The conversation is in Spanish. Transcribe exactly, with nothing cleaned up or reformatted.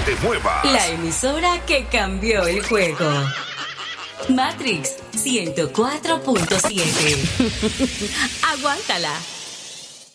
te muevas. La emisora que cambió el juego. Matrix ciento cuatro punto siete. Aguántala.